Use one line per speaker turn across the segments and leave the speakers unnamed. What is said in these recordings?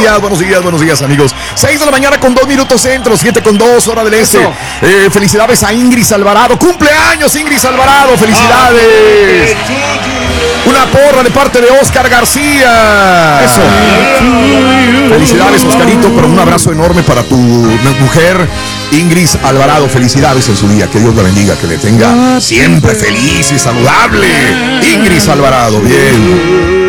buenos días, amigos. 6 de la mañana con 2 minutos centro, 7 con 2, hora del este. Felicidades a Ingrid Alvarado. ¡Cumpleaños, Ingrid Alvarado! ¡Felicidades! Una porra de parte de Oscar García. Eso. Felicidades, Oscarito, pero un abrazo enorme para tu mujer, Ingrid Alvarado. Felicidades en su día. Que Dios la bendiga, que le tenga siempre feliz y saludable. Ingrid Alvarado, bien.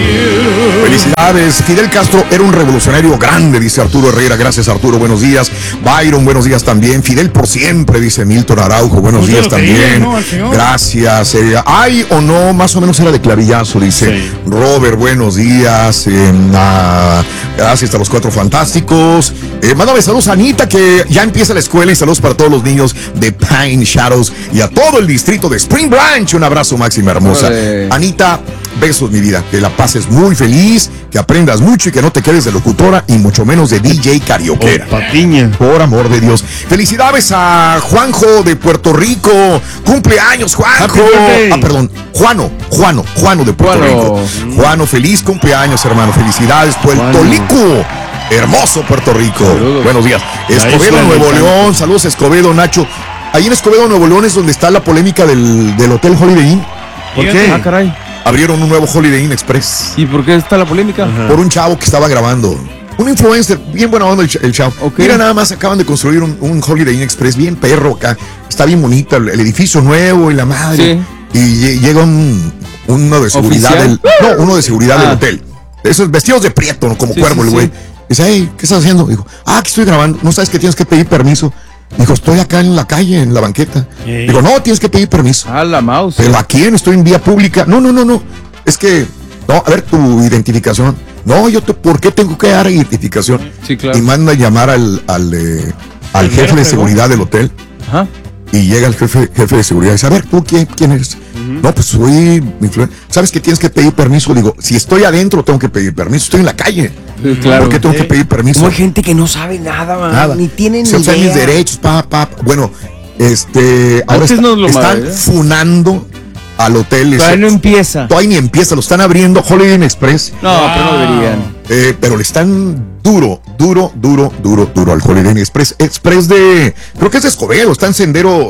Felicidades. Fidel Castro era un revolucionario grande, dice Arturo Herrera. Gracias, Arturo, buenos días. Byron, buenos días también. Fidel por siempre, dice Milton Araujo, buenos días también. ¿No, gracias. ¿Hay o no? Más o menos era de clavillazo, dice Robert, buenos días. Gracias a los cuatro fantásticos. Mándame saludos a Anita, que ya empieza la escuela, y saludos para todos los niños de Pine Shadows y a todo el distrito de Spring Branch. Un abrazo, máxima hermosa. Anita, besos, mi vida, que la pases muy feliz, que aprendas mucho y que no te quedes de locutora y mucho menos de DJ carioquera. Patiña. Por amor de Dios. Felicidades a Juanjo de Puerto Rico. Cumpleaños, Juanjo. Perdón, Juano de Puerto Rico. Juano, feliz cumpleaños, hermano. Felicidades, Puerto Rico. Hermoso Puerto Rico. Saludos. Buenos días. Escobedo, Nuevo León. Saludos, Escobedo, Nacho. Ahí en Escobedo, Nuevo León es donde está la polémica del Hotel Holiday Inn.
¿Por qué? Ah, caray.
Abrieron un nuevo Holiday Inn Express.
¿Y por qué está la polémica?
Por un chavo que estaba grabando. Un influencer, bien buena onda el chavo. Okay. Mira, nada más acaban de construir un Holiday Inn Express bien perro acá. Está bien bonito, el edificio nuevo y la madre. Sí. Y llega uno de seguridad uno de seguridad del hotel. Esos vestidos de prieto, ¿no? Como cuervo el güey. Dice, hey, ¿qué estás haciendo? Dijo, aquí estoy grabando. ¿No sabes que tienes que pedir permiso? Dijo, estoy acá en la calle, en la banqueta. Digo, no, tienes que pedir permiso.
La mouse.
¿Pero a quién? Estoy en vía pública. No. Es que, no, a ver tu identificación. No, ¿por qué tengo que dar identificación? Sí, claro. Y manda a llamar al jefe de seguridad del hotel. Ajá. Y llega el jefe de seguridad y dice, a ver, ¿tú quién eres? No, pues soy influencer. ¿Sabes que tienes que pedir permiso? Digo, si estoy adentro tengo que pedir permiso. Estoy en la calle.
Claro.
¿Por qué tengo que pedir permiso?
Como hay gente que no sabe nada. Ni tiene ni idea.
Son mis derechos, Bueno, ahora están funando al hotel.
Todavía no empieza.
Todavía ni empieza, lo están abriendo Holiday Inn Express.
No, pero no deberían.
Pero le están duro al Holiday Inn Express. Express creo que es de Escobedo, está en Sendero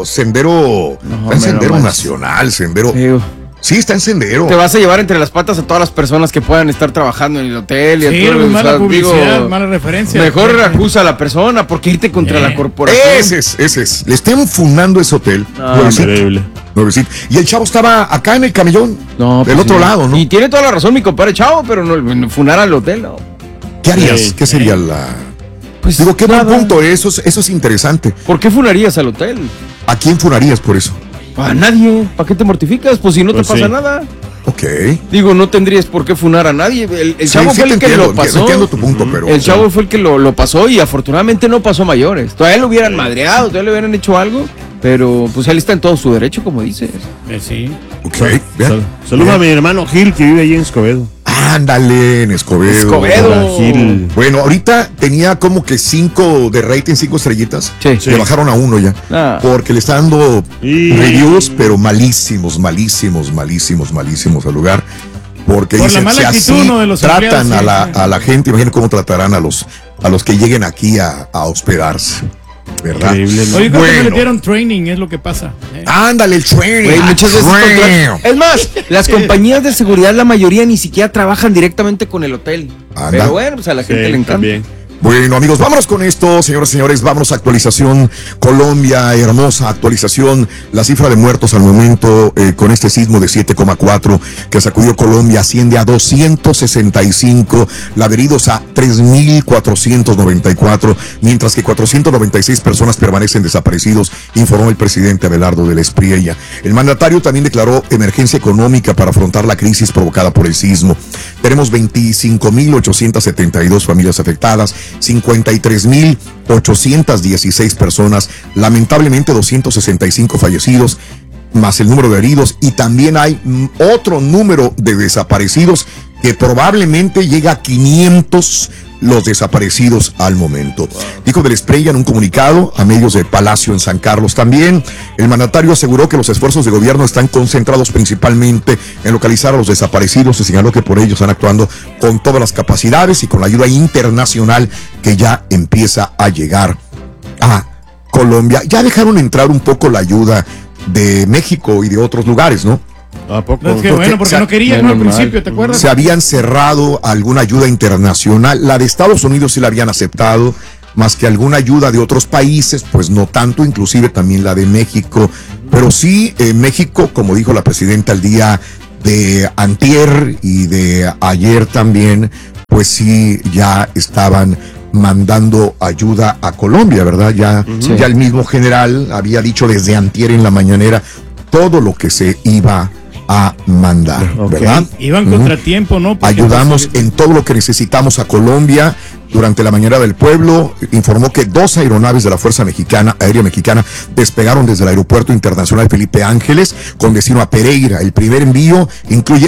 Nacional, Sendero. Sí, está en Sendero.
Te vas a llevar entre las patas a todas las personas que puedan estar trabajando en el hotel. Y
sí, muy mala publicidad, mala referencia.
Mejor acusa a la persona porque irte contra la corporación.
Ese es. Le están fundando ese hotel.
Increíble.
Y el chavo estaba acá en el camellón. Del otro lado, ¿no?
Y tiene toda la razón mi compadre Chavo, pero no funar al hotel, ¿no?
¿Qué harías? ¿Qué sería la...? Pues digo, qué buen punto, eso es interesante.
¿Por qué funarías al hotel?
¿A quién funarías por eso?
A nadie. ¿Para qué te mortificas? Pues si no te pasa nada.
Ok.
Digo, no tendrías por qué funar a nadie. El chavo fue el que lo pasó.
Entiendo tu punto, pero...
El chavo fue el que lo pasó y afortunadamente no pasó a mayores. Todavía lo hubieran madreado, todavía le hubieran hecho algo, pero pues él está en todo su derecho, como dices.
Sí.
Ok.
Saludos a mi hermano Gil, que vive allí en Escobedo.
Ándale, en Escobedo.
Gil.
Bueno, ahorita tenía como que 5 de rating, 5 estrellitas.
Sí.
Le bajaron a 1 ya. Porque le está dando reviews, pero malísimos al lugar. Porque
por
dicen,
la mala
si
actitud,
así
de los
tratan
empleados,
a la gente, imagínate cómo tratarán a los que lleguen aquí a hospedarse. ¿Verdad?
Increíble, ¿no?
Oye, creo que le dieron training, es lo que pasa.
Ándale, el training.
Wey, muchas veces es más, las compañías de seguridad, la mayoría ni siquiera trabajan directamente con el hotel. Pero bueno, pues a la gente le encanta. También.
Bueno, amigos, vámonos con esto, señoras y señores, vámonos a actualización. Colombia, hermosa actualización. La cifra de muertos al momento con este sismo de 7,4 que sacudió Colombia asciende a 265, la de heridos a 3,494, mientras que 496 personas permanecen desaparecidos, informó el presidente Abelardo del Espriella. El mandatario también declaró emergencia económica para afrontar la crisis provocada por el sismo. Tenemos 25,872 familias afectadas, 53,816 personas, lamentablemente 265 fallecidos, más el número de heridos, y también hay otro número de desaparecidos que probablemente llega a 500, los desaparecidos al momento. Dijo Del Espriella en un comunicado a medios de Palacio en San Carlos también. El mandatario aseguró que los esfuerzos de gobierno están concentrados principalmente en localizar a los desaparecidos y señaló que por ello están actuando con todas las capacidades y con la ayuda internacional que ya empieza a llegar a Colombia. Ya dejaron entrar un poco la ayuda de México y de otros lugares, ¿no?
¿A poco? Es que bueno, porque no querían, ¿no? Al principio, ¿te acuerdas?
Se habían cerrado alguna ayuda internacional. La de Estados Unidos sí la habían aceptado, más que alguna ayuda de otros países, pues no tanto, inclusive también la de México. Pero sí, México, como dijo la presidenta el día de antier y de ayer también, pues sí, ya estaban mandando ayuda a Colombia, ¿verdad? Ya el mismo general había dicho desde antier en la mañanera todo lo que se iba a mandar, ¿verdad?
Iban contratiempo, ¿no? Porque
ayudamos en todo lo que necesitamos a Colombia. Durante la mañana del pueblo, informó que 2 aeronaves de la Fuerza Aérea Mexicana despegaron desde el Aeropuerto Internacional Felipe Ángeles con destino a Pereira. El primer envío incluye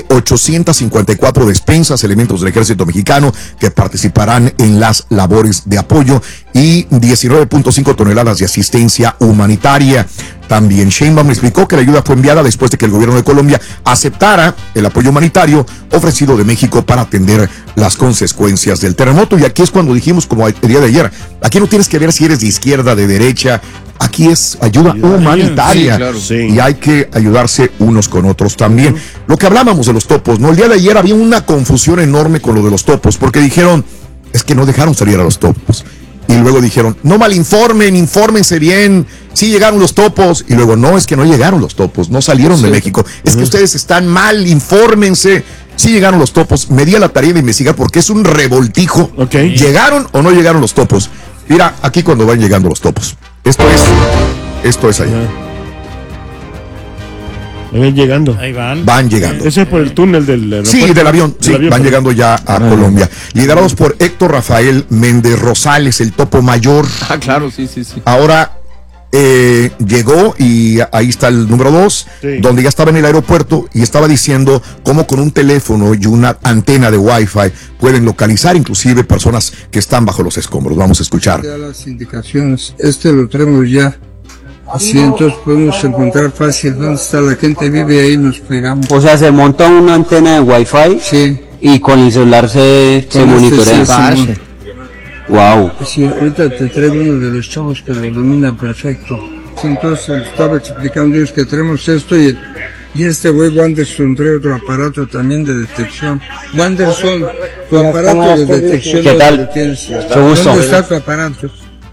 854 despensas, elementos del Ejército Mexicano que participarán en las labores de apoyo y 19.5 toneladas de asistencia humanitaria. También Sheinbaum explicó que la ayuda fue enviada después de que el gobierno de Colombia aceptara el apoyo humanitario ofrecido de México para atender las consecuencias del terremoto. Y aquí es cuando dijimos, como el día de ayer, aquí no tienes que ver si eres de izquierda, de derecha, aquí es ayuda humanitaria. Sí, claro. Sí. Y hay que ayudarse unos con otros también. Lo que hablábamos de los topos, ¿no? El día de ayer había una confusión enorme con lo de los topos, porque dijeron, es que no dejaron salir a los topos. Y luego dijeron, no malinformen, infórmense bien, sí llegaron los topos. Y luego, no, es que no llegaron los topos, no salieron de México. Es que ustedes están mal, infórmense. Sí llegaron los topos. Me di a la tarea de investigar porque es un revoltijo. ¿Llegaron o no llegaron los topos? Mira, aquí cuando van llegando los topos. Esto es allá.
Van llegando.
Ahí van.
Van llegando.
Ese es por el túnel del aeropuerto.
Sí, del avión. Sí, van llegando ya a Colombia. Liderados por Héctor Rafael Méndez Rosales, el topo mayor.
Ah, claro, sí.
Ahora llegó y ahí está el número 2, donde ya estaba en el aeropuerto y estaba diciendo cómo con un teléfono y una antena de Wi-Fi pueden localizar inclusive personas que están bajo los escombros. Vamos a escuchar.
Ya las indicaciones, lo tenemos ya. Así entonces podemos encontrar fácil dónde está la gente, vive ahí, nos pegamos.
O sea, se monta una antena de Wi-Fi.
Sí.
Y con el celular se monitorea. Wow.
Sí, ahorita te traigo uno de los chavos que lo ilumina perfecto. Entonces estaba explicando ellos que tenemos esto y este güey Wanderson trae otro aparato también de detección. Wanderson, tu aparato de detección.
¿Qué tal?
¿Dónde está tu aparato?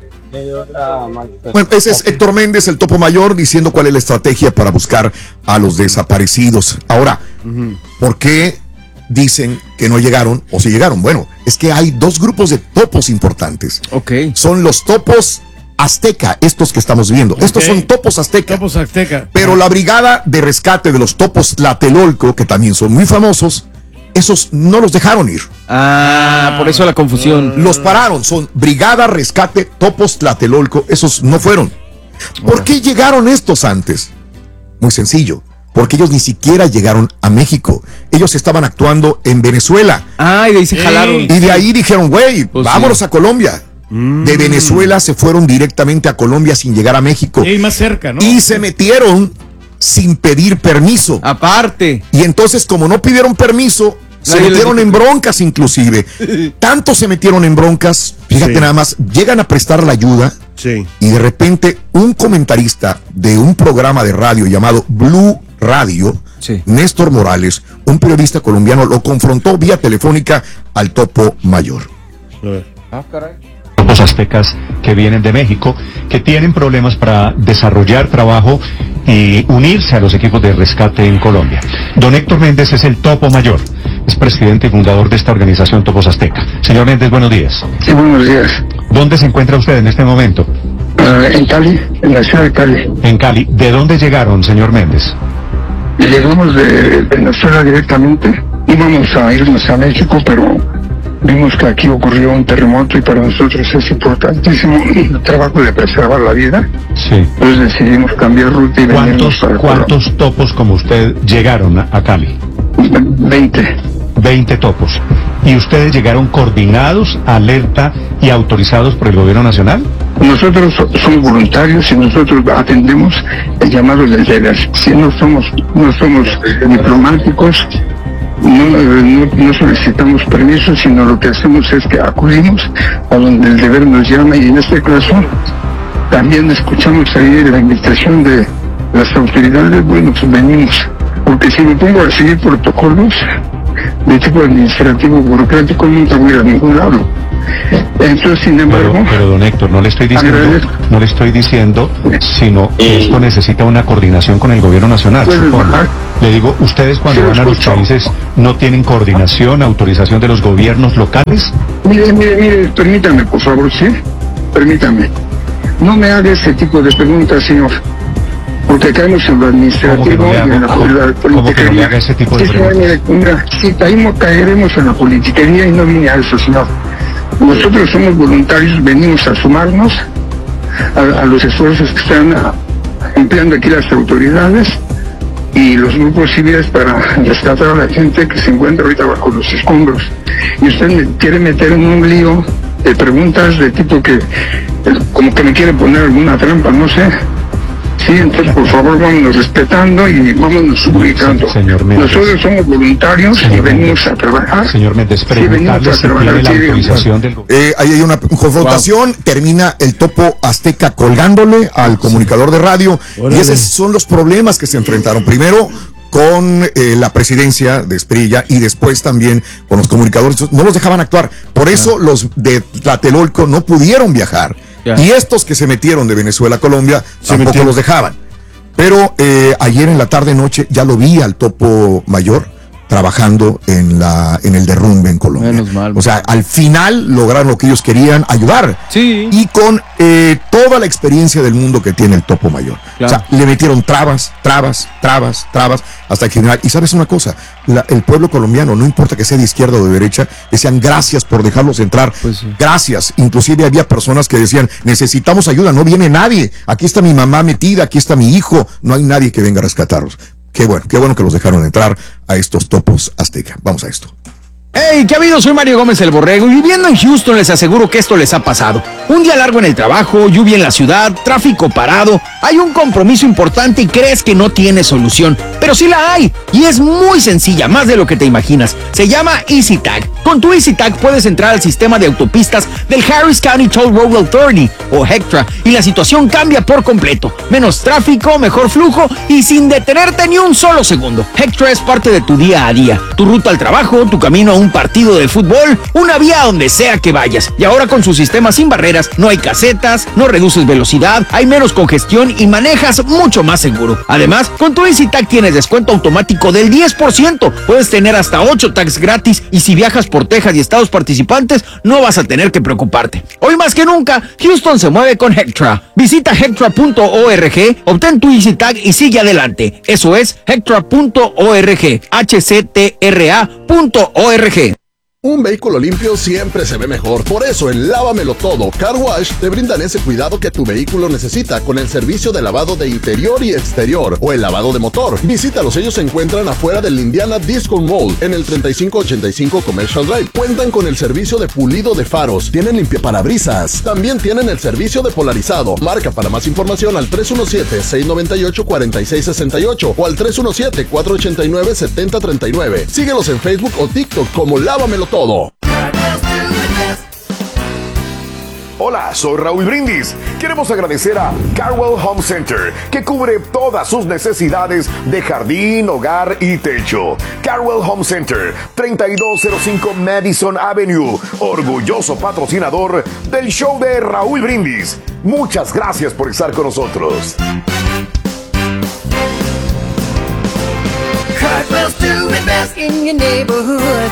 Bueno, ese es Héctor Méndez, el topo mayor, diciendo cuál es la estrategia para buscar a los desaparecidos. Ahora, ¿por qué dicen que no llegaron o si llegaron? Bueno, es que hay 2 grupos de topos importantes. Son los topos azteca, estos que estamos viendo. Estos son topos azteca.
Topos azteca.
Pero la brigada de rescate de los topos Tlatelolco, que también son muy famosos, esos no los dejaron ir.
Por eso la confusión.
Los pararon, son Brigada Rescate Topos Tlatelolco, esos no fueron. ¿Por qué llegaron estos antes? Muy sencillo, porque ellos ni siquiera llegaron a México. Ellos estaban actuando en Venezuela.
Y de ahí se jalaron.
Y de ahí dijeron, güey, pues vámonos a Colombia. De Venezuela se fueron directamente a Colombia sin llegar a México.
Y más cerca, ¿no?
Y se metieron sin pedir permiso.
Aparte.
Y entonces, como no pidieron permiso, se metieron en broncas inclusive. Tanto se metieron en broncas, fíjate nada más, llegan a prestar la ayuda y de repente un comentarista de un programa de radio llamado Blue Radio, Néstor Morales, un periodista colombiano, lo confrontó vía telefónica al topo mayor.
Topos aztecas que vienen de México, que tienen problemas para desarrollar trabajo y unirse a los equipos de rescate en Colombia. Don Héctor Méndez es el topo mayor, es presidente y fundador de esta organización Topos Azteca. Señor Méndez, buenos días.
Sí, buenos días.
¿Dónde se encuentra usted en este momento?
En Cali, en la ciudad de Cali.
En Cali. ¿De dónde llegaron, señor Méndez?
Llegamos de Venezuela directamente. Íbamos a irnos a México, pero vimos que aquí ocurrió un terremoto y para nosotros es importantísimo el trabajo de preservar la vida.
Sí.
Entonces decidimos cambiar ruta y venirnos para
¿Cuántos topos como usted llegaron a Cali?
20.
20 topos. ¿Y ustedes llegaron coordinados, alerta y autorizados por el gobierno nacional?
Nosotros somos voluntarios y nosotros atendemos el llamado del deber. Si no somos diplomáticos, no solicitamos permiso, sino lo que hacemos es que acudimos a donde el deber nos llama, y en este caso también escuchamos ahí la invitación de las autoridades. Bueno, pues venimos, porque si me pongo a seguir protocolos de tipo administrativo, burocrático, nunca voy a ningún lado. Entonces, sin embargo,
pero don Héctor, no le estoy diciendo, sino que esto necesita una coordinación con el gobierno nacional. Le digo, ustedes cuando van a los países no tienen coordinación, autorización de los gobiernos locales.
Mire, permítame, por favor, ¿sí? Permítame. No me haga ese tipo de preguntas, señor, porque caemos en lo administrativo y en la politiquería.
¿Cómo que no me haga ese tipo de preguntas?
Mira, sí, caeremos en la politiquería y no viene a eso, señor. Nosotros somos voluntarios, venimos a sumarnos a los esfuerzos que están empleando aquí las autoridades y los grupos civiles para rescatar a la gente que se encuentra ahorita bajo los escombros. Y usted me quiere meter en un lío de preguntas de tipo que, como que me quiere poner alguna trampa, no sé. Sí, entonces por favor vámonos respetando y vámonos ubicando. Nosotros somos voluntarios y venimos a trabajar.
Señor Méndez, preguntarle si tiene la autorización del gobierno.
Ahí hay una confrontación, termina el topo azteca colgándole al comunicador de radio, y esos son los problemas que se enfrentaron. Primero con la presidencia de Espriella y después también con los comunicadores. No los dejaban actuar. Por eso los de Tlatelolco no pudieron viajar. Y estos que se metieron de Venezuela a Colombia tampoco los dejaban. Pero ayer en la tarde-noche ya lo vi al topo mayor trabajando en el derrumbe en Colombia.
Menos mal.
O sea, al final lograron lo que ellos querían, ayudar.
Sí.
Y con toda la experiencia del mundo que tiene el topo mayor. Claro. O sea, le metieron trabas, hasta que final. Y sabes una cosa, el pueblo colombiano, no importa que sea de izquierda o de derecha, decían gracias por dejarlos entrar. Pues sí. Gracias. Inclusive había personas que decían, necesitamos ayuda, no viene nadie. Aquí está mi mamá metida, aquí está mi hijo. No hay nadie que venga a rescatarlos. Qué bueno que los dejaron entrar a estos topos azteca. Vamos a esto.
¡Hey! ¿Qué ha habido? Soy Mario Gómez el Borrego y viviendo en Houston les aseguro que esto les ha pasado. Un día largo en el trabajo, lluvia en la ciudad, tráfico parado, hay un compromiso importante y crees que no tiene solución, pero sí la hay y es muy sencilla, más de lo que te imaginas. Se llama EasyTag. Con tu EasyTag puedes entrar al sistema de autopistas del Harris County Toll Road Authority o HECTRA y la situación cambia por completo. Menos tráfico, mejor flujo y sin detenerte ni un solo segundo. HECTRA es parte de tu día a día, tu ruta al trabajo, tu camino a un partido de fútbol, una vía a donde sea que vayas. Y ahora con su sistema sin barreras, no hay casetas, no reduces velocidad, hay menos congestión y manejas mucho más seguro. Además, con tu EasyTag tienes descuento automático del 10%. Puedes tener hasta 8 tags gratis y si viajas por Texas y estados participantes, no vas a tener que preocuparte. Hoy más que nunca, Houston se mueve con HECTRA. Visita hectra.org, obtén tu EasyTag y sigue adelante. Eso es hectra.org, hctra.org.
Un vehículo limpio siempre se ve mejor, por eso en Lávamelo Todo Car Wash te brindan ese cuidado que tu vehículo necesita con el servicio de lavado de interior y exterior o el lavado de motor. Visítalos, ellos se encuentran afuera del Indiana Disco Mall en el 3585 Commercial Drive. Cuentan con el servicio de pulido de faros, tienen limpiaparabrisas, también tienen el servicio de polarizado. Marca para más información al 317-698-4668 o al 317-489-7039. Síguelos en Facebook o TikTok como Lávamelo Todo.
Hola, soy Raúl Brindis. Queremos agradecer a Carwell Home Center, que cubre todas sus necesidades de jardín, hogar y techo. Carwell Home Center, 3205 Madison Avenue, orgulloso patrocinador del show de Raúl Brindis. Muchas gracias por estar con nosotros.
Carwell's doing best in your neighborhood.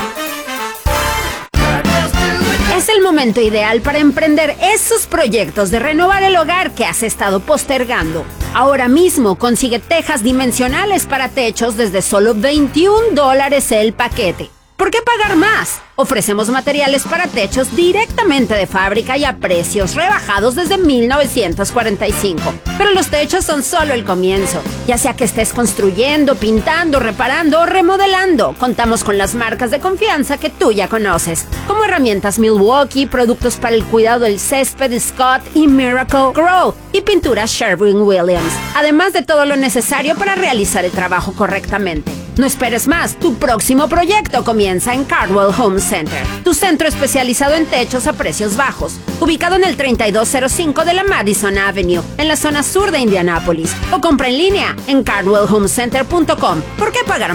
Es el momento ideal para emprender esos proyectos de renovar el hogar que has estado postergando. Ahora mismo consigue tejas dimensionales para techos desde solo $21 el paquete. ¿Por qué pagar más? Ofrecemos materiales para techos directamente de fábrica y a precios rebajados desde 1945. Pero los techos son solo el comienzo. Ya sea que estés construyendo, pintando, reparando o remodelando, contamos con las marcas de confianza que tú ya conoces, como herramientas Milwaukee, productos para el cuidado del césped Scott y Miracle Grow, y pinturas Sherwin-Williams, además de todo lo necesario para realizar el trabajo correctamente. No esperes más, tu próximo proyecto comienza en Cardwell Home Center, tu centro especializado en techos a precios bajos, ubicado en el 3205 de la Madison Avenue, en la zona sur de Indianápolis, o compra en línea en cardwellhomecenter.com. ¿Por qué pagar